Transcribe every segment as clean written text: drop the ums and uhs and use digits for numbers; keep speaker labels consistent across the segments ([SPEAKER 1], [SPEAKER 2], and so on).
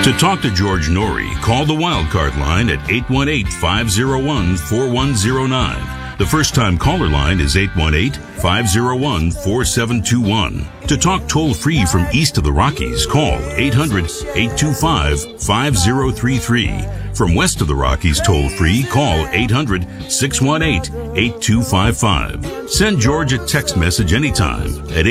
[SPEAKER 1] To talk to George Norrie, call the Wildcard line at 818-501-4109. The first-time caller line is 818-501-4721. To talk toll-free from east of the Rockies, call 800-825-5033. From west of the Rockies, toll-free, call 800-618-8255. Send George a text message anytime at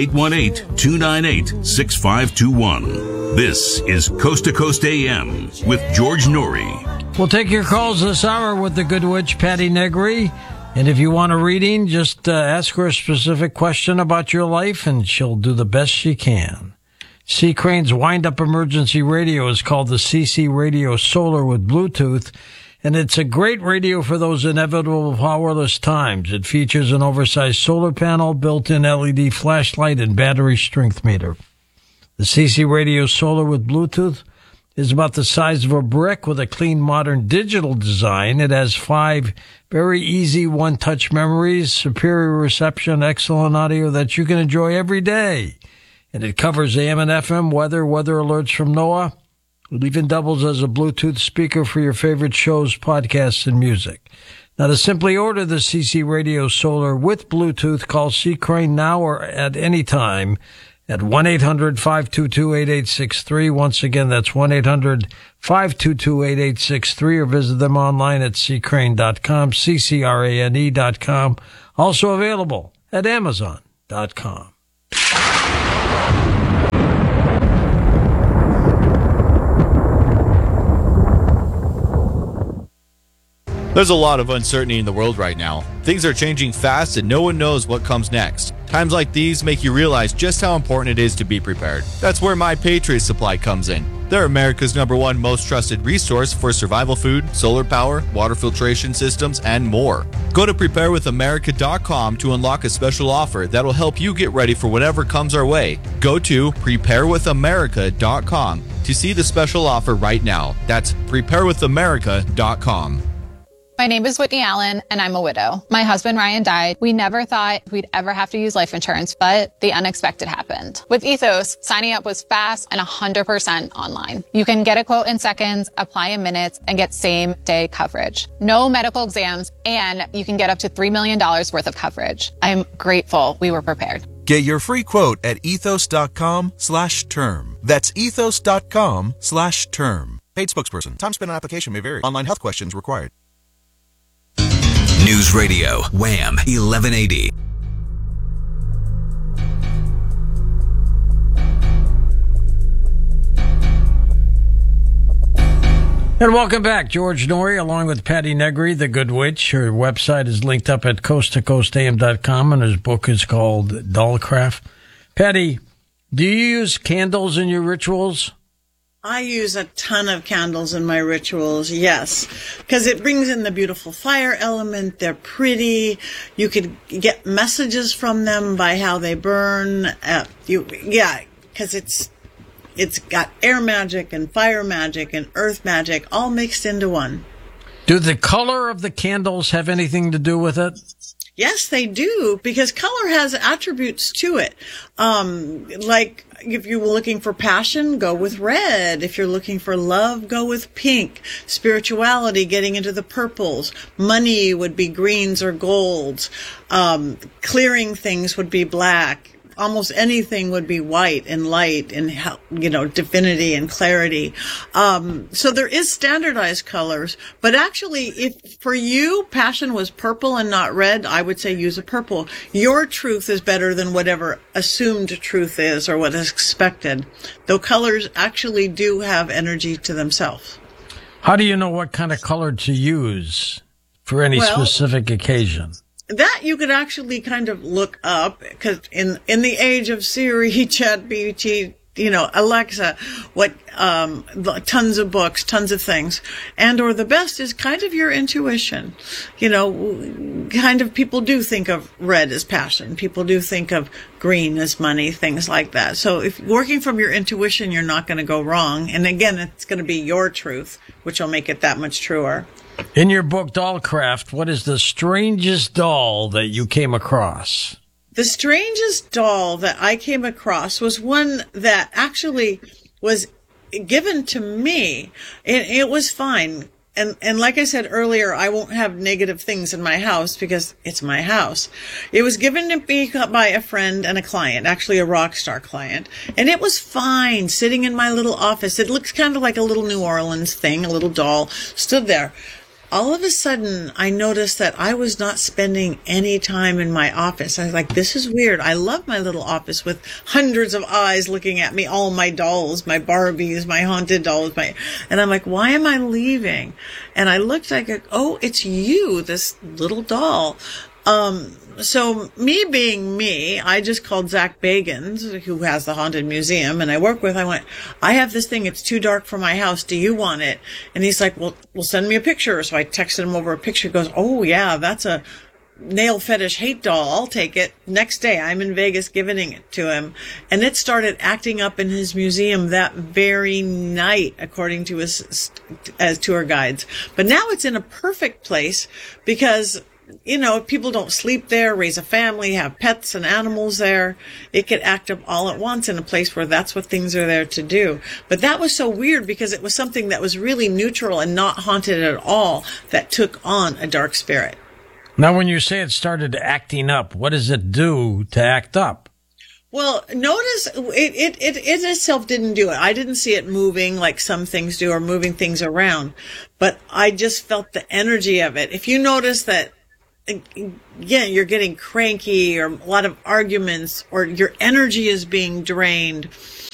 [SPEAKER 1] 818-298-6521. This is Coast to Coast AM with George Norrie.
[SPEAKER 2] We'll take your calls this hour with the good witch, Patty Negri. And if you want a reading, just ask her a specific question about your life, and she'll do the best she can. C. Crane's wind-up emergency radio is called the CC Radio Solar with Bluetooth, and it's a great radio for those inevitable powerless times. It features an oversized solar panel, built-in LED flashlight, and battery strength meter. The CC Radio Solar with Bluetooth is about the size of a brick with a clean, modern digital design. It has 5 very easy one-touch memories, superior reception, excellent audio that you can enjoy every day. And it covers AM and FM, weather alerts from NOAA. It even doubles as a Bluetooth speaker for your favorite shows, podcasts, and music. Now, to simply order the CC Radio Solar with Bluetooth, call C. Crane now or at any time at 1-800-522-8863. Once again, that's 1-800-522-8863, or visit them online at ccrane.com, ccrane.com. Also available at amazon.com.
[SPEAKER 3] There's a lot of uncertainty in the world right now. Things are changing fast and no one knows what comes next. Times like these make you realize just how important it is to be prepared. That's where My Patriot Supply comes in. They're America's #1 most trusted resource for survival food, solar power, water filtration systems, and more. Go to preparewithamerica.com to unlock a special offer that will help you get ready for whatever comes our way. Go to preparewithamerica.com to see the special offer right now. That's preparewithamerica.com.
[SPEAKER 4] My name is Whitney Allen, and I'm a widow. My husband, Ryan, died. We never thought we'd ever have to use life insurance, but the unexpected happened. With Ethos, signing up was fast and 100% online. You can get a quote in seconds, apply in minutes, and get same-day coverage. No medical exams, and you can get up to $3 million worth of coverage. I'm grateful we were prepared.
[SPEAKER 5] Get your free quote at ethos.com/term. That's ethos.com/term. Paid spokesperson. Time spent on application may vary. Online health questions required.
[SPEAKER 6] News Radio, Wham, 1180.
[SPEAKER 2] And welcome back. George Norrie, along with Patty Negri, the Good Witch. Her website is linked up at coasttocoastam.com, and his book is called Dollcraft. Patty, do you use candles in your rituals?
[SPEAKER 7] I use a ton of candles in my rituals, yes, because it brings in the beautiful fire element. They're pretty. You could get messages from them by how they burn. Because it's got air magic and fire magic and earth magic all mixed into one.
[SPEAKER 2] Do the color of the candles have anything to do with it?
[SPEAKER 7] Yes, they do, because color has attributes to it. Like if you were looking for passion, go with red. If you're looking for love, go with pink. Spirituality, getting into the purples. Money would be greens or golds. Clearing things would be black. Almost anything would be white and light and, divinity and clarity. So there is standardized colors, but actually if for you passion was purple and not red, I would say use a purple. Your truth is better than whatever assumed truth is or what is expected. Though colors actually do have energy to themselves.
[SPEAKER 2] How do you know what kind of color to use for any specific occasion?
[SPEAKER 7] That you could actually kind of look up, because in the age of Siri, ChatGPT, Alexa, tons of books, tons of things, or the best is kind of your intuition. Kind of people do think of red as passion. People do think of green as money, things like that. So if working from your intuition, you're not going to go wrong. And again, it's going to be your truth, which will make it that much truer.
[SPEAKER 2] In your book, Dollcraft, what is the strangest doll that you came across?
[SPEAKER 7] The strangest doll that I came across was one that actually was given to me. It was fine. And like I said earlier, I won't have negative things in my house because it's my house. It was given to me by a friend and a client, actually a rock star client. And it was fine sitting in my little office. It looks kind of like a little New Orleans thing, a little doll stood there. All of a sudden, I noticed that I was not spending any time in my office. I was like, this is weird. I love my little office with hundreds of eyes looking at me, all my dolls, my Barbies, my haunted dolls, and I'm like, why am I leaving? And I looked like, oh, it's you, this little doll. So me being me, I just called Zach Bagans, who has the Haunted Museum and I work with. I went, I have this thing. It's too dark for my house. Do you want it? And he's like, well, send me a picture. So I texted him over a picture. He goes, oh yeah, that's a nail fetish hate doll. I'll take it. Next day, I'm in Vegas giving it to him. And it started acting up in his museum that very night, according to his as tour guides. But now it's in a perfect place because, you know, if people don't sleep there, raise a family, have pets and animals there, it could act up all at once in a place where that's what things are there to do. But that was so weird because it was something that was really neutral and not haunted at all that took on a dark spirit.
[SPEAKER 2] Now, when you say it started acting up, what does it do to act up?
[SPEAKER 7] Well, notice it itself didn't do it. I didn't see it moving like some things do or moving things around, but I just felt the energy of it. If you notice that, yeah, you're getting cranky or a lot of arguments or your energy is being drained,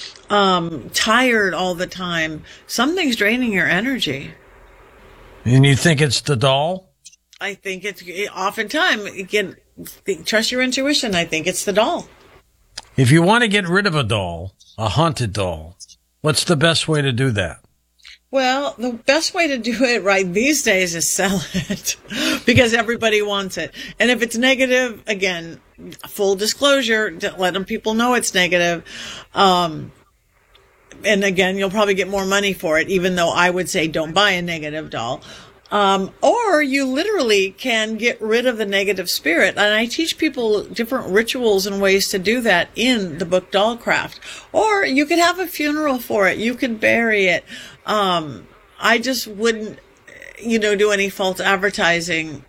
[SPEAKER 7] tired all the time, something's draining your energy.
[SPEAKER 2] And you think it's the doll?
[SPEAKER 7] I think it's oftentimes, again, trust your intuition. I think it's the doll.
[SPEAKER 2] If you want to get rid of a doll, a haunted doll, what's the best way to do that?
[SPEAKER 7] Well, the best way to do it right these days is sell it because everybody wants it. And if it's negative, again, full disclosure, let people know it's negative. And again, you'll probably get more money for it, even though I would say don't buy a negative doll. Or you literally can get rid of the negative spirit. And I teach people different rituals and ways to do that in the book Dollcraft. Or you could have a funeral for it. You could bury it. I just wouldn't, do any false advertising,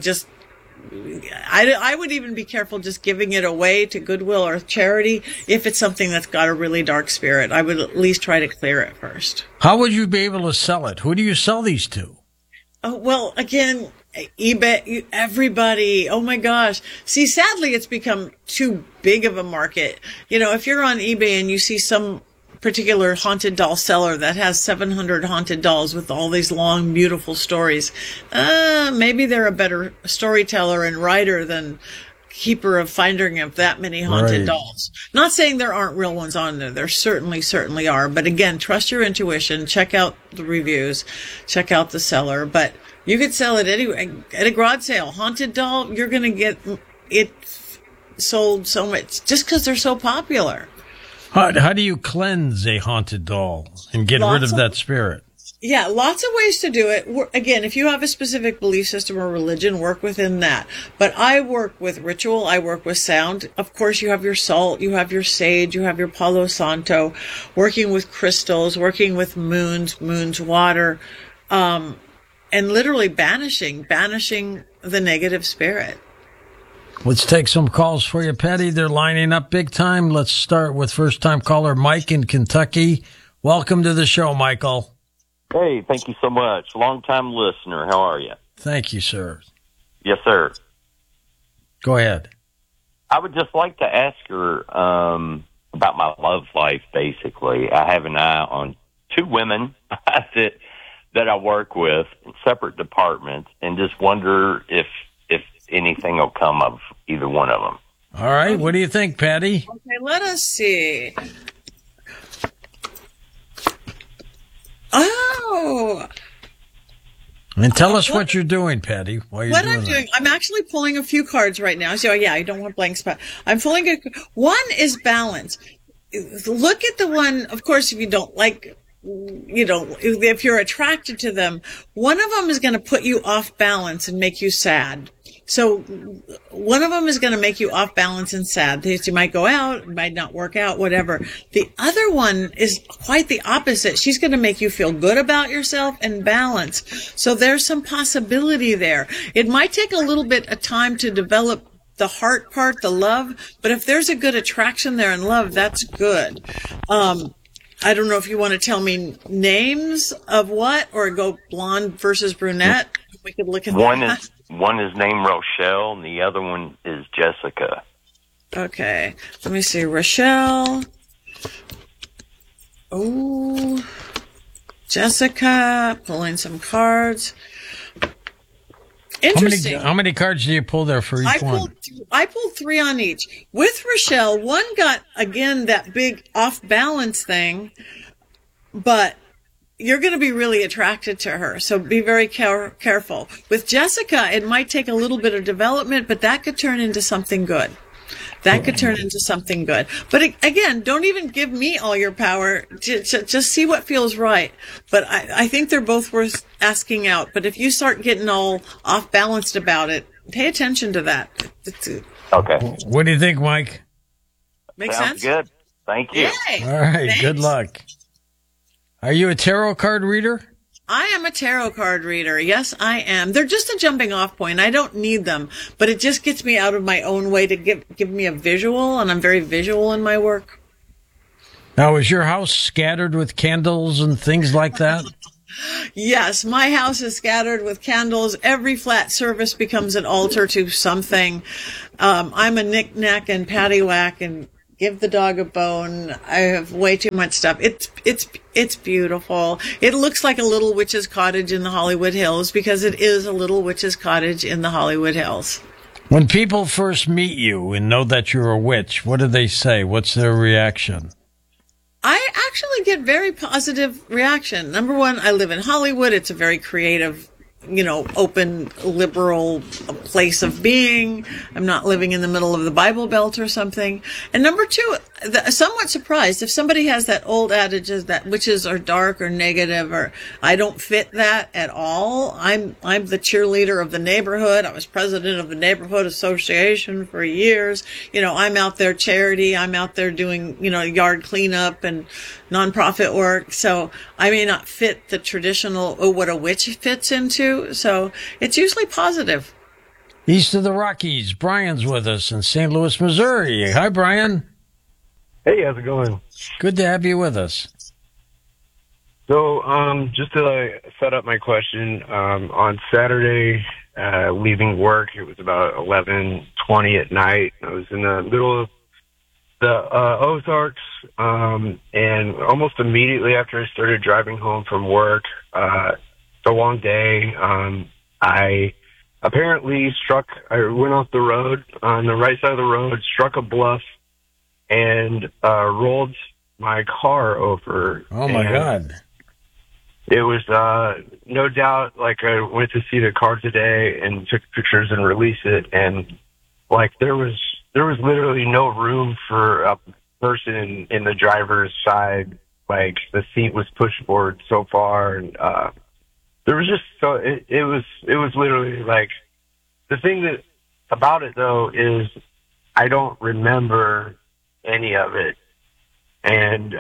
[SPEAKER 7] I would even be careful just giving it away to Goodwill or charity. If it's something that's got a really dark spirit, I would at least try to clear it first.
[SPEAKER 2] How would you be able to sell it? Who do you sell these to?
[SPEAKER 7] Oh, well, again, eBay, everybody. Oh my gosh. See, sadly, it's become too big of a market. If you're on eBay and you see some particular haunted doll seller that has 700 haunted dolls with all these long, beautiful stories, maybe they're a better storyteller and writer than keeper of finding of that many haunted dolls. Not saying there aren't real ones on there. There certainly are. But again, trust your intuition. Check out the reviews. Check out the seller. But you could sell it anyway at a garage sale. Haunted doll, you're going to get it sold so much just because they're so popular.
[SPEAKER 2] How do you cleanse a haunted doll and get rid of that spirit?
[SPEAKER 7] Yeah, lots of ways to do it. Again, if you have a specific belief system or religion, work within that. But I work with ritual. I work with sound. Of course, you have your salt, you have your sage, you have your Palo Santo, working with crystals, working with moon's water, and literally banishing the negative spirit.
[SPEAKER 2] Let's take some calls for you, Patty. They're lining up big time. Let's start with first-time caller Mike in Kentucky. Welcome to the show, Michael.
[SPEAKER 8] Hey, thank you so much. Long-time listener. How are you?
[SPEAKER 2] Thank you, sir.
[SPEAKER 8] Yes, sir.
[SPEAKER 2] Go ahead.
[SPEAKER 8] I would just like to ask her about my love life, basically. I have an eye on two women that I work with in separate departments and just wonder if anything will come of either one of them.
[SPEAKER 2] All right. What do you think, Patty?
[SPEAKER 7] Okay, let us see. Oh.
[SPEAKER 2] And tell us what you're doing, Patty.
[SPEAKER 7] What I'm doing, I'm actually pulling a few cards right now. So, yeah, I don't want blank spot. I'm pulling one is balance. Look at the one, of course, if you don't like, if you're attracted to them, one of them is going to put you off balance and make you sad. So one of them is going to make you off balance and sad. You might go out, it might not work out, whatever. The other one is quite the opposite. She's going to make you feel good about yourself and balance. So there's some possibility there. It might take a little bit of time to develop the heart part, the love, but if there's a good attraction there and love, that's good. I don't know if you want to tell me names of what, or go blonde versus brunette. We could look at that.
[SPEAKER 8] One is named Rochelle, and the other one is Jessica.
[SPEAKER 7] Okay, let me see. Rochelle. Oh, Jessica. Pulling some cards. Interesting.
[SPEAKER 2] How many cards do you pull there for each one?
[SPEAKER 7] I pulled 3 on each. With Rochelle, one got, again, that big off-balance thing, but you're going to be really attracted to her, so be very careful. With Jessica, it might take a little bit of development, but that could turn into something good. But again, don't even give me all your power. Just see what feels right. But I think they're both worth asking out. But if you start getting all off-balanced about it, pay attention to that.
[SPEAKER 8] Okay.
[SPEAKER 2] What do you think, Mike?
[SPEAKER 7] Make
[SPEAKER 8] Sounds
[SPEAKER 7] sense?
[SPEAKER 8] good. Thank you.
[SPEAKER 7] Yay.
[SPEAKER 2] All right,
[SPEAKER 7] Thanks.
[SPEAKER 2] good luck. Are you a tarot card reader?
[SPEAKER 7] I am a tarot card reader. Yes, I am. They're just a jumping off point. I don't need them, but it just gets me out of my own way to give me a visual, and I'm very visual in my work.
[SPEAKER 2] Now, is your house scattered with candles and things like that?
[SPEAKER 7] Yes, my house is scattered with candles. Every flat surface becomes an altar to something. I'm a knick-knack and paddywhack and give the dog a bone. I have way too much stuff. It's beautiful. It looks like a little witch's cottage in the Hollywood Hills because it is a little witch's cottage in the Hollywood Hills.
[SPEAKER 2] When people first meet you and know that you're a witch, what do they say? What's their reaction?
[SPEAKER 7] I actually get very positive reaction. Number one, I live in Hollywood. It's a very creative, open, liberal place of being. I'm not living in the middle of the Bible Belt or something. And number two, somewhat surprised if somebody has that old adage that witches are dark or negative, or I don't fit that at all. I'm the cheerleader of the neighborhood. I was president of the neighborhood association for years. I'm out there charity. I'm out there doing, yard cleanup and nonprofit work. So I may not fit the traditional, what a witch fits into. So it's usually positive.
[SPEAKER 2] East of the Rockies, Brian's with us in St. Louis, Missouri. Hi, Brian.
[SPEAKER 9] Hey, how's it going?
[SPEAKER 2] Good to have you with us.
[SPEAKER 9] So, just to set up my question, on Saturday, leaving work, it was about 11:20 at night. I was in the middle of the Ozarks, and almost immediately after I started driving home from work, it's a long day. I apparently I went off the road on the right side of the road, struck a bluff, and rolled my car over.
[SPEAKER 2] Oh, my God.
[SPEAKER 9] It was no doubt, I went to see the car today and took pictures and released it, and there was literally no room for a person in the driver's side. The seat was pushed forward so far, and there was just it was literally the thing that about it though is I don't remember any of it, and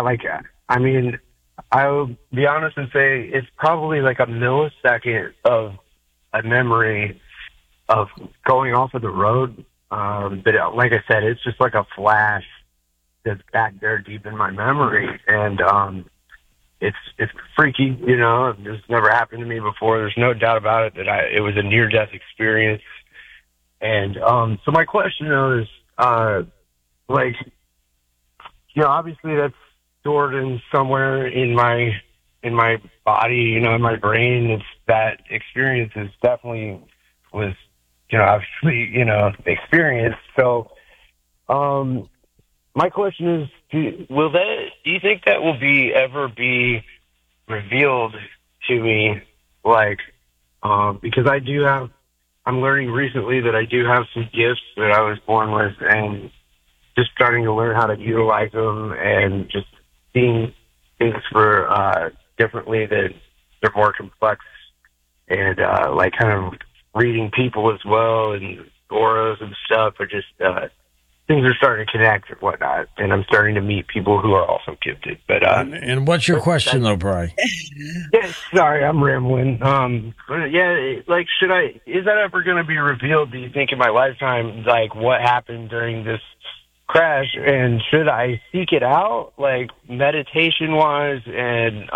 [SPEAKER 9] I'll be honest and say it's probably a millisecond of a memory of going off of the road. But like I said, it's just like a flash that's back there deep in my memory. And it's freaky, It's never happened to me before. There's no doubt about it that it was a near-death experience. And so my question, though, is, obviously that's stored in somewhere in my body, in my brain. It's that experience is definitely was, obviously, the experience. So, my question is, do you think that will ever be revealed to me? Because I'm learning recently that I do have some gifts that I was born with, and just starting to learn how to utilize them and just seeing things for differently, that they're more complex and kind of reading people as well, and auras and stuff are just things are starting to connect and whatnot, and I'm starting to meet people who are also gifted. But
[SPEAKER 2] and what's your question, though, Bri?
[SPEAKER 9] yeah, sorry, I'm rambling. But yeah, like, is that ever going to be revealed, do you think, in my lifetime, like what happened during this crash, and should I seek it out, like meditation wise, and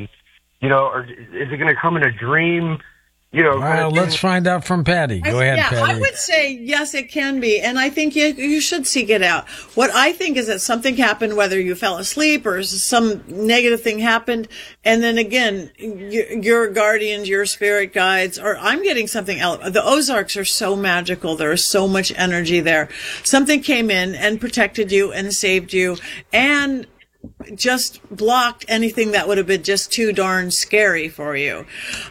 [SPEAKER 9] or is it going to come in a dream?
[SPEAKER 2] Well, let's find out from Patty. Go ahead, Patty.
[SPEAKER 7] I would say yes, it can be, and I think you should seek it out. What I think is that something happened, whether you fell asleep or some negative thing happened, and then again, your guardians, your spirit guides, or I'm getting something else. The Ozarks are so magical. There is so much energy there. Something came in and protected you and saved you, and just blocked anything that would have been just too darn scary for you.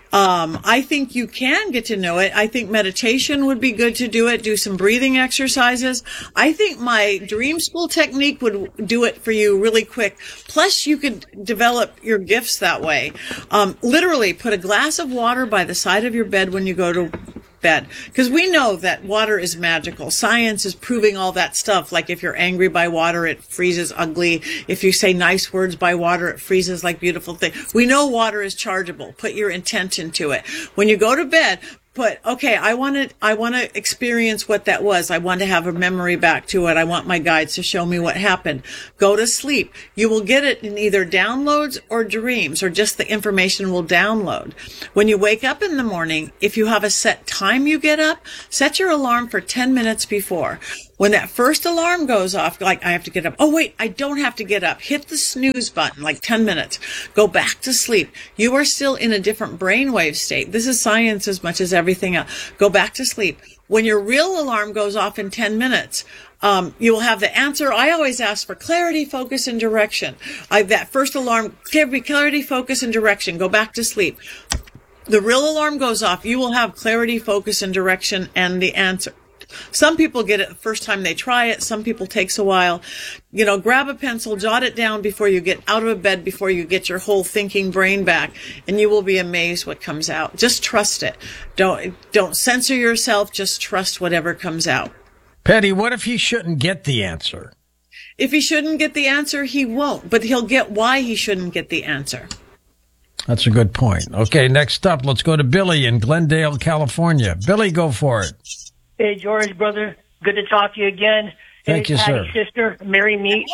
[SPEAKER 7] I think you can get to know it. I think meditation would be good to do it. Do some breathing exercises. I think my dream school technique would do it for you really quick. Plus, you could develop your gifts that way. Literally, put a glass of water by the side of your bed when you go to bed, because we know that water is magical. Science is proving all that stuff. Like if you're angry by water, it freezes ugly. If you say nice words by water, it freezes like beautiful things. We know water is chargeable. Put your intent into it. When you go to bed, okay, I want to experience what that was. I want to have a memory back to it. I want my guides to show me what happened. Go to sleep. You will get it in either downloads or dreams, or just the information will download. When you wake up in the morning, if you have a set time you get up, set your alarm for 10 minutes before. When that first alarm goes off, like I have to get up. Oh, wait, I don't have to get up. Hit the snooze button, like 10 minutes. Go back to sleep. You are still in a different brainwave state. This is science as much as everything else. Go back to sleep. When your real alarm goes off in 10 minutes, you will have the answer. I always ask for clarity, focus, and direction. That first alarm, clarity, focus, and direction. Go back to sleep. The real alarm goes off. You will have clarity, focus, and direction, and the answer. Some people get it the first time they try it. Some people takes a while. Grab a pencil, jot it down before you get out of bed, before you get your whole thinking brain back, and you will be amazed what comes out. Just trust it. Don't censor yourself. Just trust whatever comes out.
[SPEAKER 2] Patty, what if he shouldn't get the answer?
[SPEAKER 7] If he shouldn't get the answer, he won't, but he'll get why he shouldn't get the answer.
[SPEAKER 2] That's a good point. Okay, next up, let's go to Billy in Glendale, California. Billy, go for it.
[SPEAKER 10] Hey, George, brother. Good to talk to you again.
[SPEAKER 2] Thank you,
[SPEAKER 10] Patty,
[SPEAKER 2] sir.
[SPEAKER 10] Sister, marry me.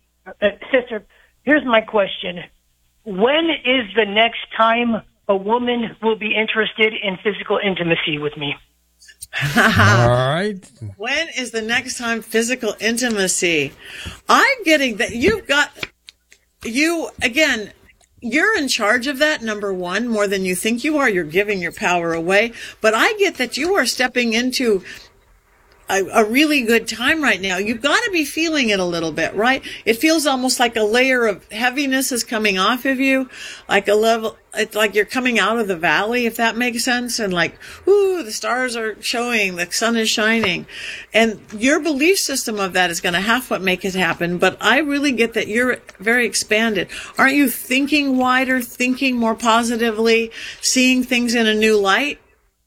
[SPEAKER 10] Sister, here's my question. When is the next time a woman will be interested in physical intimacy with me?
[SPEAKER 2] All right.
[SPEAKER 7] When is the next time physical intimacy? I'm getting that you're in charge of that, number one, more than you think you are. You're giving your power away. But I get that you are stepping into a really good time right now. You've got to be feeling it a little bit, right? It feels almost like a layer of heaviness is coming off of you, like it's like you're coming out of the valley, if that makes sense. And like, ooh, the stars are showing, the sun is shining. And your belief system of that is going to have to make it happen. But I really get that you're very expanded. Aren't you thinking wider, thinking more positively, seeing things in a new light?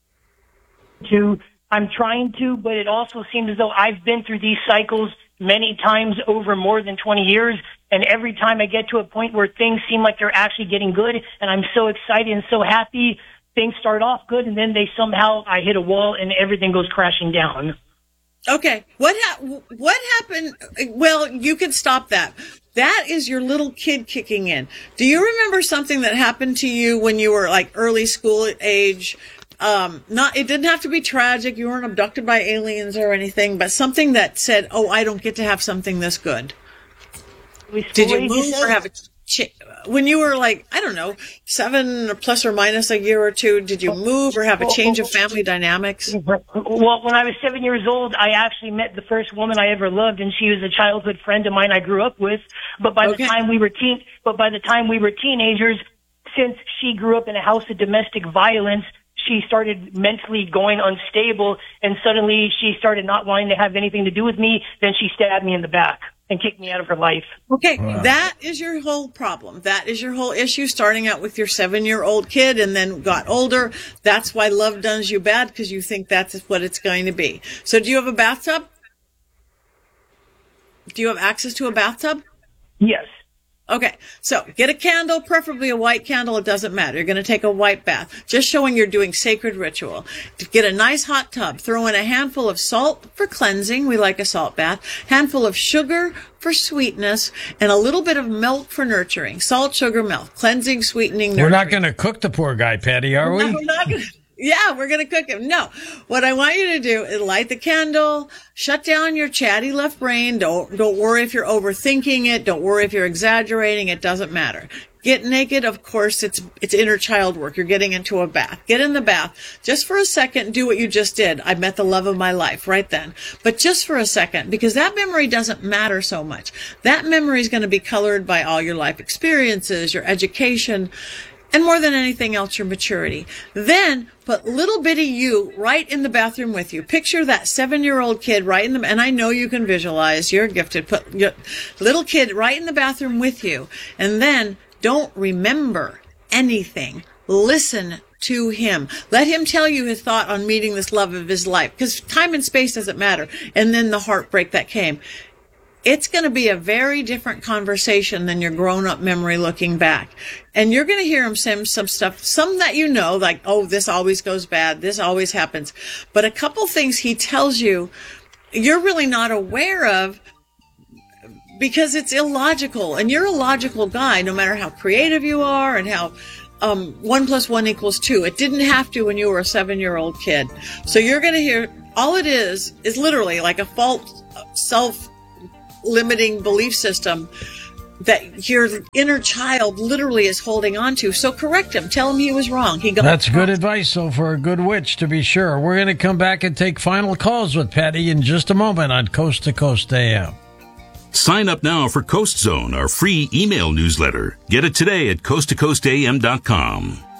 [SPEAKER 10] I'm trying to, but it also seems as though I've been through these cycles many times over more than 20 years, and every time I get to a point where things seem like they're actually getting good, and I'm so excited and so happy, things start off good, and then I hit a wall, and everything goes crashing down.
[SPEAKER 7] Okay. What happened? Well, you can stop that. That is your little kid kicking in. Do you remember something that happened to you when you were like early school age? It didn't have to be tragic. You weren't abducted by aliens or anything, but something that said, "Oh, I don't get to have something this good." Did you move or have when you were like, I don't know, 7 or plus or minus a year or two? Did you move or have a change of family dynamics?
[SPEAKER 10] Well, when I was 7 years old, I actually met the first woman I ever loved, and she was a childhood friend of mine I grew up with. But by the time we were teenagers, since she grew up in a house of domestic violence, she started mentally going unstable, and suddenly she started not wanting to have anything to do with me. Then she stabbed me in the back. and kick me out of her life.
[SPEAKER 7] Okay, that is your whole problem. That is your whole issue, starting out with your 7-year-old kid and then got older. That's why love does you bad, because you think that's what it's going to be. So do you have a bathtub? Do you have access to a bathtub?
[SPEAKER 10] Yes.
[SPEAKER 7] Okay, so get a candle, preferably a white candle. It doesn't matter. You're going to take a white bath, just showing you're doing sacred ritual. Get a nice hot tub. Throw in a handful of salt for cleansing. We like a salt bath. Handful of sugar for sweetness, and a little bit of milk for nurturing. Salt, sugar, milk. Cleansing, sweetening, nurturing.
[SPEAKER 2] We're not going to cook the poor guy, Patty, are we?
[SPEAKER 7] No, we're not going to. Yeah, we're going to cook him. No, what I want you to do is light the candle, shut down your chatty left brain. Don't worry if you're overthinking it. Don't worry if you're exaggerating. It doesn't matter. Get naked. Of course, it's inner child work. You're getting into a bath. Get in the bath just for a second. Do what you just did. I met the love of my life right then. But just for a second, because that memory doesn't matter so much. That memory is going to be colored by all your life experiences, your education, and more than anything else, your maturity. Then put little bitty you right in the bathroom with you. Picture that 7-year-old kid right in the, and I know you can visualize, you're gifted, put your little kid right in the bathroom with you. And then don't remember anything. Listen to him. Let him tell you his thought on meeting this love of his life, because time and space doesn't matter. And then the heartbreak that came. It's going to be a very different conversation than your grown-up memory looking back. And you're going to hear him say some stuff, some that you know, like, oh, this always goes bad, this always happens. But a couple things he tells you, you're really not aware of, because it's illogical. And you're a logical guy, no matter how creative you are and how 1 + 1 = 2. It didn't have to when you were a 7-year-old kid. So you're going to hear, all it is literally like a false self-limiting belief system that your inner child literally is holding on to. So correct him. Tell him he was wrong.
[SPEAKER 2] That's good advice, though, for a good witch, to be sure. We're going to come back and take final calls with Patty in just a moment on Coast to Coast AM.
[SPEAKER 1] Sign up now for Coast Zone, our free email newsletter. Get it today at coasttocoastam.com.